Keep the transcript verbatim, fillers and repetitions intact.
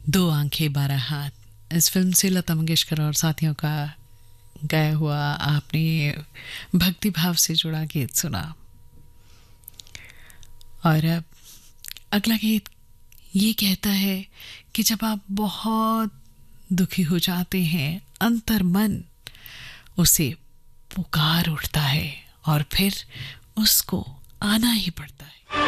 दो आंखें बारह हाथ, इस फिल्म से लता मंगेशकर और साथियों का गाया हुआ आपने भक्ति भाव से जुड़ा गीत सुना। और अब अगला गीत ये कहता है कि जब आप बहुत दुखी हो जाते हैं, अंतर मन उसे पुकार उठता है और फिर उसको आना ही पड़ता है।